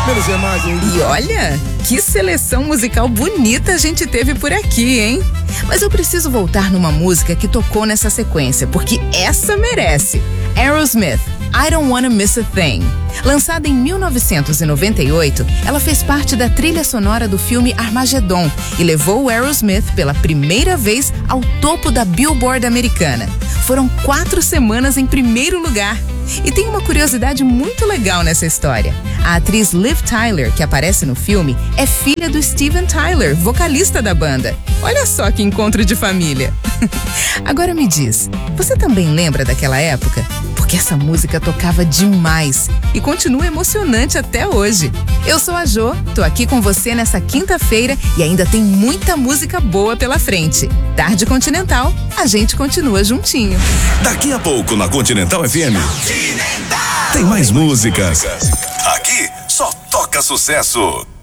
pelas imagens. E olha, que seleção musical bonita a gente teve por aqui, hein? Mas eu preciso voltar numa música que tocou nessa sequência, porque essa merece. Aerosmith, I Don't Wanna Miss a Thing. Lançada em 1998, ela fez parte da trilha sonora do filme Armageddon e levou o Aerosmith pela primeira vez ao topo da Billboard americana. Foram 4 semanas em primeiro lugar. E tem uma curiosidade muito legal nessa história. A atriz Liv Tyler, que aparece no filme, é filha do Steven Tyler, vocalista da banda. Olha só que encontro de família. Agora me diz, você também lembra daquela época? Porque essa música tocava demais e continua emocionante até hoje. Eu sou a Jo, tô aqui com você nessa quinta-feira e ainda tem muita música boa pela frente. Tarde Continental, a gente continua juntinho. Daqui a pouco na Continental FM tem mais músicas. Aqui só toca sucesso.